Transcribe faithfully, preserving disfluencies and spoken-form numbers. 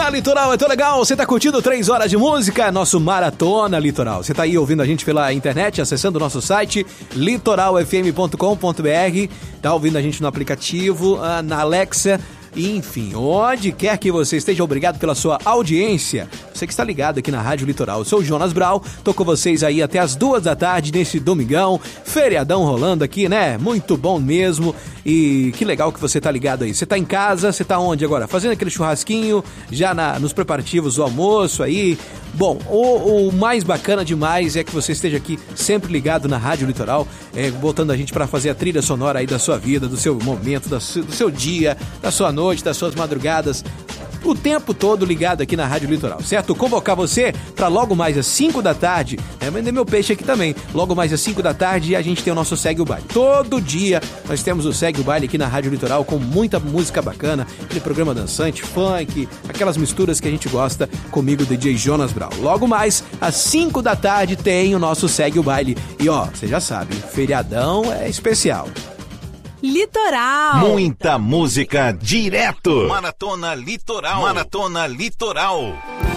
Na Litoral é tão legal, você tá curtindo três horas de música, nosso Maratona Litoral. Você tá aí ouvindo a gente pela internet, acessando o nosso site, litoral f m ponto com ponto b r, tá ouvindo a gente no aplicativo, na Alexa, enfim, onde quer que você esteja, obrigado pela sua audiência. Você que está ligado aqui na Rádio Litoral. Eu sou o Jonas Brau, tô com vocês aí até as duas da tarde nesse domingão, feriadão rolando aqui, né? Muito bom mesmo. E que legal que você tá ligado aí. Você tá em casa, você tá onde agora? Fazendo aquele churrasquinho, já na, nos preparativos do almoço aí. Bom, o, o mais bacana demais é que você esteja aqui sempre ligado na Rádio Litoral, é, botando a gente para fazer a trilha sonora aí da sua vida, do seu momento, da su, do seu dia, da sua noite, das suas madrugadas. O tempo todo ligado aqui na Rádio Litoral, certo? Convocar você para logo mais às cinco da tarde, é, vender meu peixe aqui também, logo mais às cinco da tarde a gente tem o nosso Segue o Baile. Todo dia nós temos o Segue o Baile aqui na Rádio Litoral com muita música bacana, aquele programa dançante, funk, aquelas misturas que a gente gosta comigo, D J Jonas Brau. Logo mais às cinco da tarde tem o nosso Segue o Baile. E ó, você já sabe, feriadão é especial. Litoral. Muita música direto. Maratona Litoral. Maratona Litoral.